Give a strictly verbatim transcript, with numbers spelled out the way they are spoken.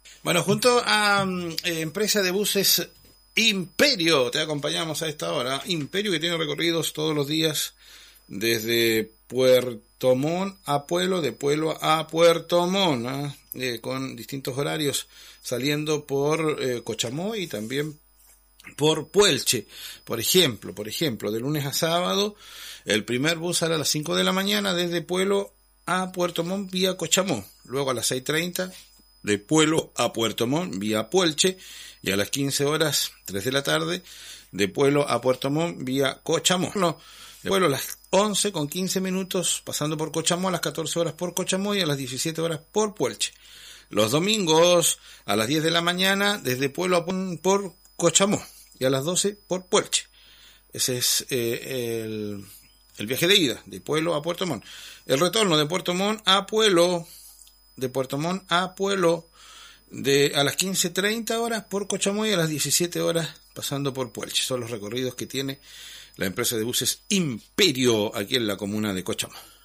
Bueno, junto a um, eh, empresa de buses Imperio, te acompañamos a esta hora. Imperio, que tiene recorridos todos los días desde Puerto Montt a Pueblo, de Pueblo a Puerto Montt, ¿eh? Eh, con distintos horarios, saliendo por eh, Cochamó y también por Puelche. Por ejemplo, por ejemplo, de lunes a sábado, el primer bus sale a las cinco de la mañana desde Pueblo a Puerto Montt vía Cochamó. Luego a las seis treinta de Pueblo a Puerto Montt vía Puelche, y a las quince horas, tres de la tarde, de Pueblo a Puerto Montt vía Cochamó. No, de Pueblo a las once con quince minutos, pasando por Cochamó, a las catorce horas por Cochamó y a las diecisiete horas por Puelche. Los domingos a las diez de la mañana, desde Pueblo a por Cochamó, y a las doce por Puelche. Ese es eh, el, el viaje de ida, de Pueblo a Puerto Montt. El retorno de Puerto Montt a Pueblo, de Puerto Montt a Pueblo, de a las quince treinta horas por Cochamó y a las diecisiete horas pasando por Puelche. Son los recorridos que tiene la empresa de buses Imperio aquí en la comuna de Cochamó.